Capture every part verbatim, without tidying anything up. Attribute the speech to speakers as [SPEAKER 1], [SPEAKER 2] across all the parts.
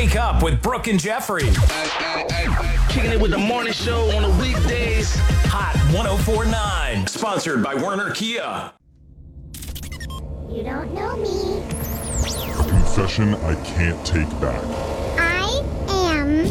[SPEAKER 1] Wake up with Brooke and Jeffrey.
[SPEAKER 2] Kicking it with the morning show on the weekdays.
[SPEAKER 1] Hot one oh four point nine. Sponsored by Werner Kia.
[SPEAKER 3] You don't know me.
[SPEAKER 4] A confession I can't take back.
[SPEAKER 3] I am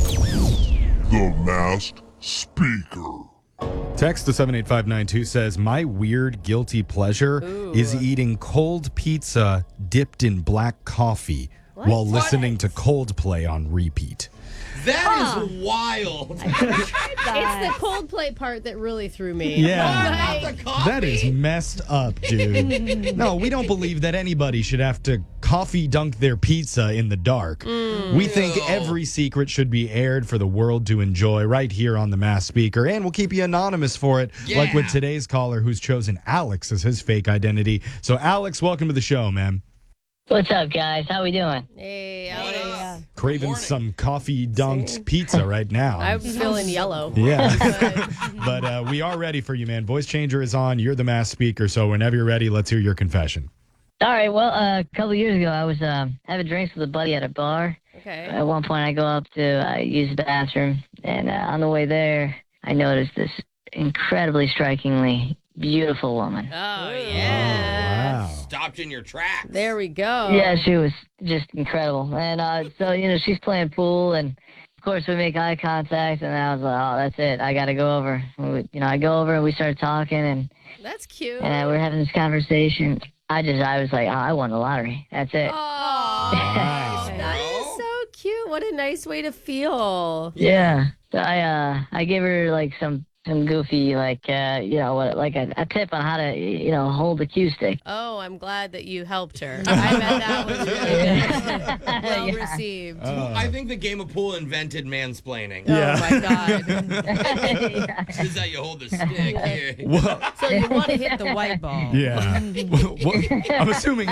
[SPEAKER 4] The Masked Speaker.
[SPEAKER 5] Text to seven eight five nine two says, my weird guilty pleasure
[SPEAKER 6] Ooh.
[SPEAKER 5] is eating cold pizza dipped in black coffee
[SPEAKER 6] What?
[SPEAKER 5] while
[SPEAKER 6] What?
[SPEAKER 5] listening to Coldplay on repeat.
[SPEAKER 7] That is wild.
[SPEAKER 6] It's the Coldplay part that really threw me.
[SPEAKER 5] Yeah.
[SPEAKER 7] Not the coffee.
[SPEAKER 5] That is messed up, dude. No, we don't believe that anybody should have to coffee dunk their pizza in the dark. We think
[SPEAKER 7] Ew.
[SPEAKER 5] every secret should be aired for the world to enjoy right here on the Mass Speaker, and we'll keep you anonymous for it, like with
[SPEAKER 7] Yeah.
[SPEAKER 5] today's caller who's chosen Alex as his fake identity. So, Alex, welcome to the show, man.
[SPEAKER 8] What's up, guys? How we doing?
[SPEAKER 6] Hey,
[SPEAKER 7] What
[SPEAKER 6] Alex.
[SPEAKER 7] up?
[SPEAKER 5] Craving
[SPEAKER 7] morning.
[SPEAKER 5] some coffee dunked
[SPEAKER 6] See?
[SPEAKER 5] pizza right now.
[SPEAKER 6] I'm feeling yellow.
[SPEAKER 5] yeah.
[SPEAKER 6] But
[SPEAKER 5] But uh, we are ready for you, man. Voice changer is on. You're the Mass Speaker, so whenever you're ready, let's hear your confession.
[SPEAKER 8] All right. Well, uh, a couple years ago, I was um, having drinks with a buddy at a bar.
[SPEAKER 6] okay.
[SPEAKER 8] At one point, I go up to uh, use the bathroom, and uh, on the way there, I noticed this incredibly strikingly beautiful woman.
[SPEAKER 6] Oh, yeah.
[SPEAKER 5] Wow.
[SPEAKER 7] Stopped in your tracks.
[SPEAKER 6] There we go.
[SPEAKER 8] Yeah, she was just incredible. And uh, so, you know, she's playing pool, and of course, we make eye contact, and I was like, oh, that's it. I got to go over. And we, you know, I go over, and we start talking, and,
[SPEAKER 6] That's cute.
[SPEAKER 8] and uh, we're having this conversation. I just, I was like, oh, I won the lottery. That's it.
[SPEAKER 6] Oh,
[SPEAKER 5] Wow.
[SPEAKER 6] that is so cute. What a nice way to feel.
[SPEAKER 8] Yeah. So I uh I gave her like some some goofy like uh you know what like a, a tip on how to you know hold the cue stick.
[SPEAKER 6] Oh, I'm glad that you helped her. I bet that was really good. Well
[SPEAKER 8] Yeah.
[SPEAKER 6] received.
[SPEAKER 5] Uh,
[SPEAKER 7] I think the game of pool invented mansplaining.
[SPEAKER 5] Yeah.
[SPEAKER 6] Oh, my God.
[SPEAKER 8] Yeah.
[SPEAKER 7] This is how you hold the stick here.
[SPEAKER 5] well,
[SPEAKER 6] So you want to hit the white ball.
[SPEAKER 5] yeah. Well, I'm assuming